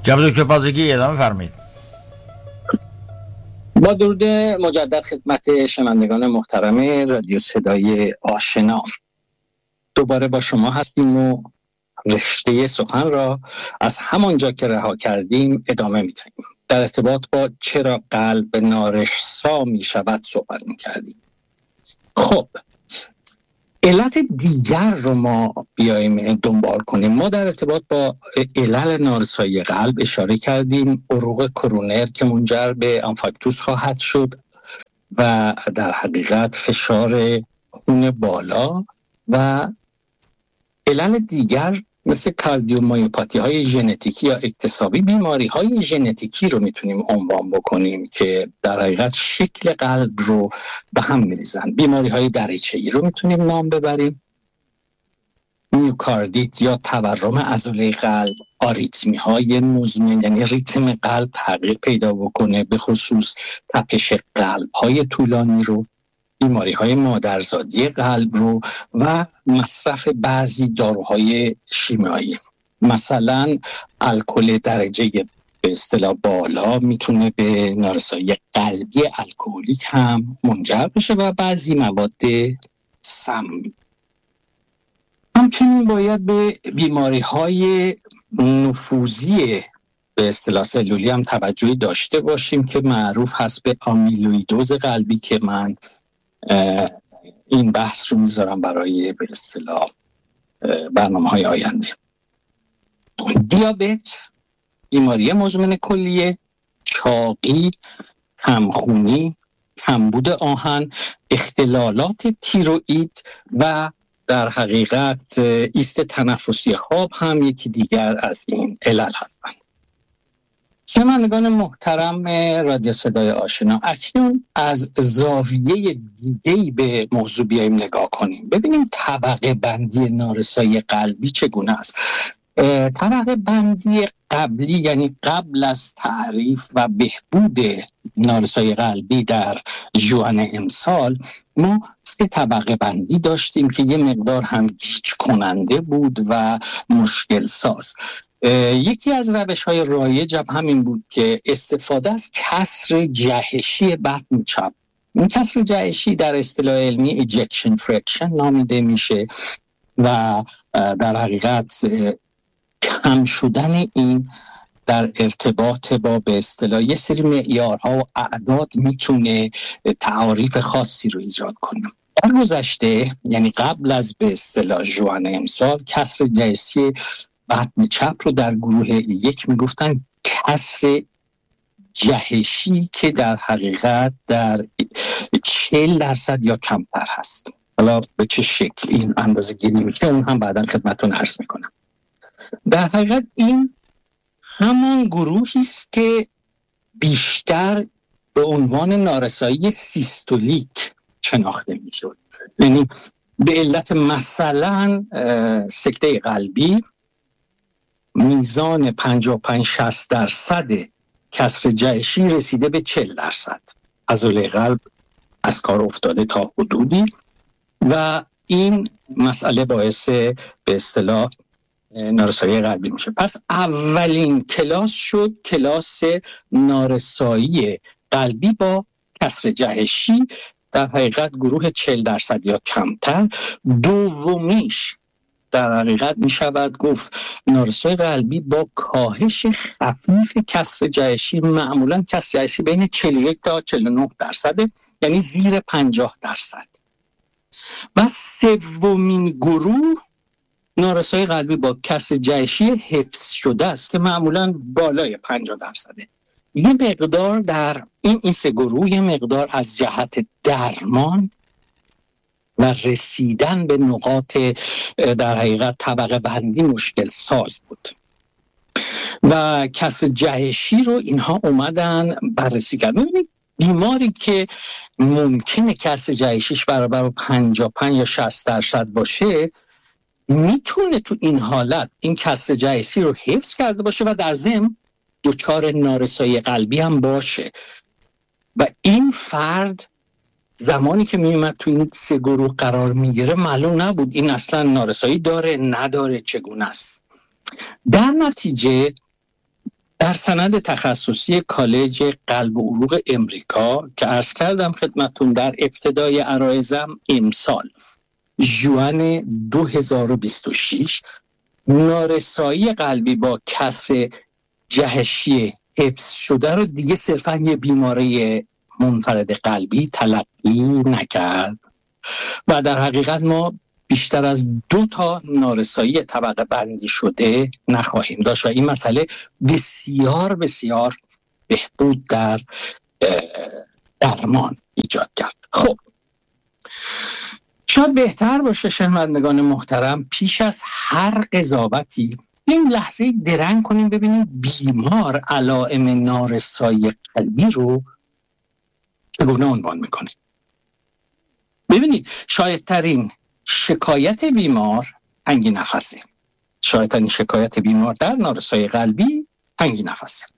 جناب دکتر پازگی ادامه فرمایید. با درود مجدد خدمت شنوندگان محترم رادیو صدای آشنا، دوباره با شما هستیم و رشته سخن را از همانجا که رها کردیم ادامه می‌دهیم. در ارتباط با چرا قلب نارسا می‌شود صحبت می‌کردیم. خب علت دیگر رو ما بیایم دنبال کنیم. ما در ارتباط با علل نارسایی قلب اشاره کردیم، عروق کرونر که منجر به آنفارکتوس خواهد شد و در حقیقت فشار خون بالا، و علل دیگر مثل کاردیومایوپاتی های ژنتیکی یا اکتسابی، بیماری های ژنتیکی رو میتونیم عنوان بکنیم که در حقیقت شکل قلب رو به هم میریزن. بیماری های دریچه‌ای رو میتونیم نام ببریم، میوکاردیت یا تورم عضله قلب، آریتمی های مزمن یعنی ریتم قلب تغییر پیدا بکنه، به خصوص تپش قلب های طولانی رو، بیماری های مادرزادی قلب رو، و مصرف بعضی داروهای شیمیایی. مثلا الکل درجه به اصطلاح بالا میتونه به نارسایی قلبی الکلیک هم منجر بشه و بعضی مواد سمی. همچنین باید به بیماری های نفوذی به اصطلاح سلولی هم توجهی داشته باشیم که معروف هست به آمیلویدوز قلبی که من این بحث رو میذارم برای به اصطلاح برنامه‌های آینده. دیابت، بیماری مزمن کلیه، چاقی، همخونی، کمبود آهن، اختلالات تیروئید و در حقیقت ایست تنفسی خواب هم یکی دیگر از این علل هستند. شنوندگان محترم رادیو صدای آشنا، اکنون از زاویه دیگه‌ای به موضوع بیاییم نگاه کنیم، ببینیم طبقه بندی نارسایی قلبی چگونه است. طبقه بندی قبلی یعنی قبل از تعریف و بهبود نارسایی قلبی در ژوئن امسال ما 3 طبقه بندی داشتیم که یه مقدار هم گیج کننده بود و مشکل ساز. یکی از روش‌های رایج هم همین بود که استفاده از کسر جهشی بطن چپ. این کسر جهشی در اصطلاح علمی ejection fraction نامیده میشه و در حقیقت کم شدن این در ارتباط با به اصطلاح یه سری معیارها و اعداد میتونه تعاریف خاصی رو ایجاد کنه. در گذشته یعنی قبل از به اصطلاح ژوئن امسال کسر جهشی بطن چپ رو در گروه 1 میگفتن کسر جهشی که در حقیقت در 40% یا کمتر هست. حالا به چه شکل این اندازه گیری میشه اون هم بعدا خدمتتون عرض میکنم. در حقیقت این همان گروهی است که بیشتر به عنوان نارسایی سیستولیک شناخته میشد، یعنی به علت مثلا سکته قلبی میزان 55-60% کسر جهشی رسیده به 40%. عضله قلب از کار افتاده تا حدودی و این مسئله باعث به اصطلاح نارسایی قلبی میشه. پس اولین کلاس شد کلاس نارسایی قلبی با کسر جهشی، در حقیقت گروه 40% یا کمتر. دومیش در حقیقت می شود گفت نارسایی قلبی با کاهش خفیف کسر جهشی، معمولا کسر جهشی بین 41 تا 49%، یعنی زیر 50%. و سومین گروه نارسایی قلبی با کسر جهشی حفظ شده است که معمولا بالای 50%. یه مقدار در این 3 گروه یه مقدار از جهت درمان و رسیدن به نقاط در حقیقت طبقه بندی مشکل ساز بود و کسر جهشی رو اینها اومدن بررسی کردن. بیماری که ممکنه کسر جهشیش برابر 55 یا 60% باشه میتونه تو این حالت این کسر جهشی رو حفظ کرده باشه و در ضمن دچار نارسایی قلبی هم باشه و این فرد زمانی که میومد تو این 3 گروه قرار میگیره معلوم نبود این اصلا نارسایی داره نداره چگونه است. در نتیجه در در سند تخصصی کالج قلب و عروق امریکا که عرض کردم خدمتون در ابتدای عرایزم امسال ژوئن 2026 نارسایی قلبی با کسر جهشی حفظ شده رو دیگه صرفاً یه بیماری منفرد قلبی تلقی نکرد و در حقیقت ما بیشتر از 2 نارسایی طبقه بندی شده نخواهیم داشت و این مسئله بسیار بسیار بهبود در درمان ایجاد کرد. خب شاید بهتر باشه شنوندگان محترم پیش از هر قضاوتی این لحظه درنگ کنیم ببینیم بیمار علائم نارسایی قلبی رو چگونه عنوان میکنه. ببینید شایدترین شکایت بیمار تنگی نفسه. شایدترین شکایت بیمار در نارسایی قلبی تنگی نفسه.